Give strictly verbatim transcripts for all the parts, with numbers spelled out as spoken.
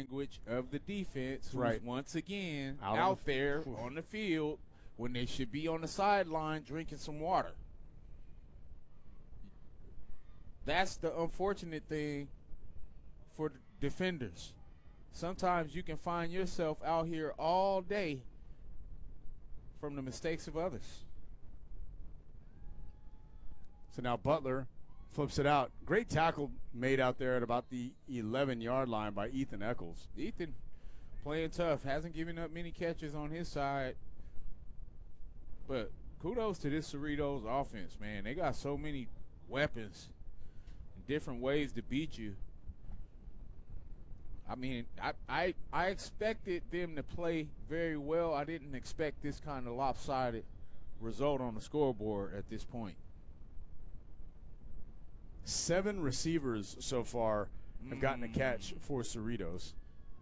language of the defense, who's right. once again out, out the there f- on the field when they should be on the sideline drinking some water. That's the unfortunate thing for the defenders. Sometimes you can find yourself out here all day from the mistakes of others. So now Butler flips it out. Great tackle made out there at about the eleven-yard line by Ethan Eccles. Ethan playing tough. Hasn't given up many catches on his side. But kudos to this Cerritos offense, man. They got so many weapons and different ways to beat you. I mean, I, I I expected them to play very well. I didn't expect this kind of lopsided result on the scoreboard at this point. Seven receivers so far have gotten a catch for Cerritos.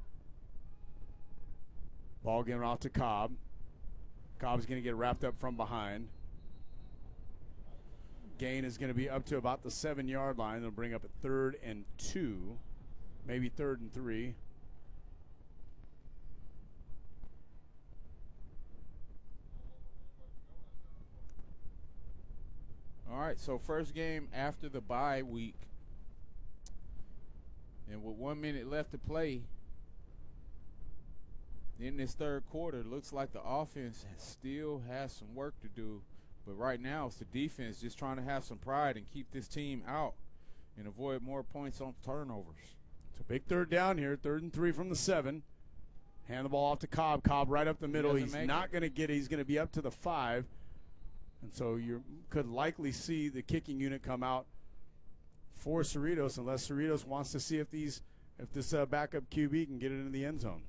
Ball getting off to Cobb. Cobb's going to get wrapped up from behind. Gain is going to be up to about the seven-yard line. They'll bring up a third and two, maybe third and three. All right, so first game after the bye week. And with one minute left to play in this third quarter, looks like the offense still has some work to do. But right now it's the defense just trying to have some pride and keep this team out and avoid more points on turnovers. It's a big third down here, third and three from the seven. Hand the ball off to Cobb. Cobb right up the middle. He He's make not it. going to get it. He's going to be up to the five. And so you could likely see the kicking unit come out for Cerritos, unless Cerritos wants to see if these, if this uh, backup Q B can get it in the end zone.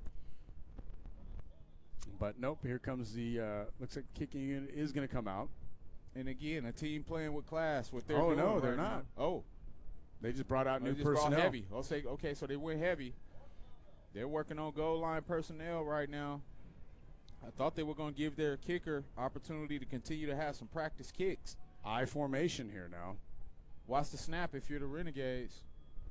But nope, here comes the, uh, looks like the kicking unit is going to come out. And again, a team playing with class. What they're Oh, doing no, they're right not. now. Oh, They just brought out they new just personnel. brought heavy. I'll say, okay, so they went heavy. They're working on goal line personnel right now. I thought they were going to give their kicker opportunity to continue to have some practice kicks. I formation here now. Watch the snap if you're the Renegades.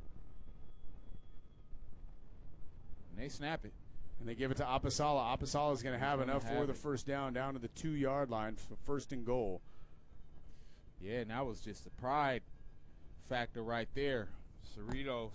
And they snap it. And they give it to Apasala. Apasala is going to have gonna enough have for the it. first down, down to the two-yard line for first and goal. Yeah, and that was just the pride factor right there. Cerritos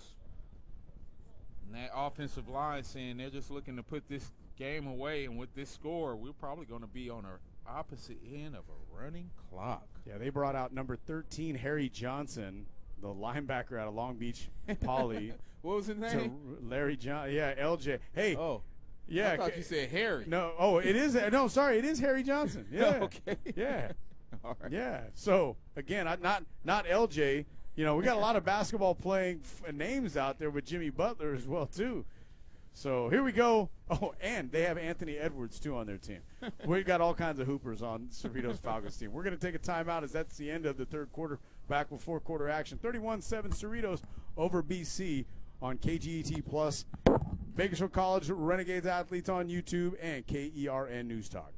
and that offensive line saying they're just looking to put this game away, and with this score, we're probably going to be on the opposite end of a running clock. Yeah, they brought out number thirteen, Harry Johnson, the linebacker out of Long Beach Poly. What was his name? to Larry John. Yeah, L J. Hey, Oh, yeah. I thought you said Harry. No, oh, it is. No, sorry, it is Harry Johnson. Yeah. Okay. Yeah. All right. Yeah. So again, I- not not L J. You know, we got a lot of basketball playing f- names out there with Jimmy Butler as well too. So here we go. Oh, and they have Anthony Edwards too on their team. We've got all kinds of hoopers on Cerritos Falcons team. We're going to take a timeout as that's the end of the third quarter. Back with fourth quarter action. thirty-one seven Cerritos over B C on K G E T Plus, Bakersfield College Renegades Athletes on YouTube, and K E R N News Talk.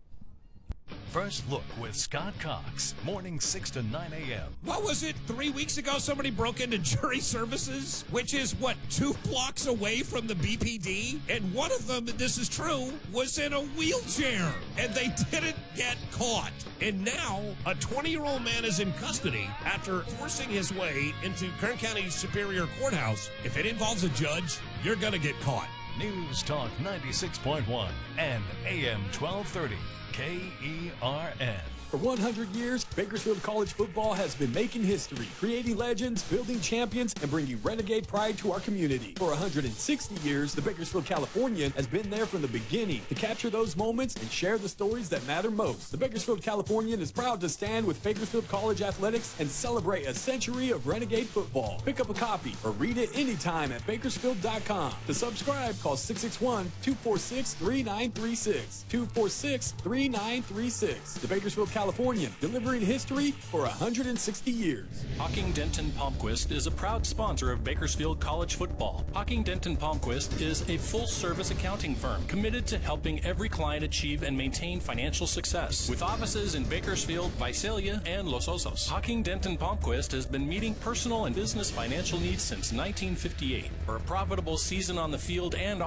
First Look with Scott Cox, morning six to nine a.m. What was it, three weeks ago somebody broke into jury services, which is, what, two blocks away from the B P D? And one of them, this is true, was in a wheelchair, and they didn't get caught. And now, a twenty-year-old man is in custody after forcing his way into Kern County Superior Courthouse. If it involves a judge, you're going to get caught. News Talk ninety-six point one and A M twelve thirty. K E R N. For one hundred years, Bakersfield College football has been making history, creating legends, building champions, and bringing Renegade pride to our community. For one hundred sixty years, the Bakersfield Californian has been there from the beginning to capture those moments and share the stories that matter most. The Bakersfield Californian is proud to stand with Bakersfield College Athletics and celebrate a century of Renegade football. Pick up a copy or read it anytime at bakersfield dot com. To subscribe, call six six one, two four six, three nine three six, two four six, three nine three six. The Bakersfield Californian, delivering history for one hundred sixty years. Hocking Denton Palmquist is a proud sponsor of Bakersfield College football. Hocking Denton Palmquist is a full-service accounting firm committed to helping every client achieve and maintain financial success. With offices in Bakersfield, Visalia, and Los Osos, Hocking Denton Palmquist has been meeting personal and business financial needs since nineteen fifty-eight. For a profitable season on the field and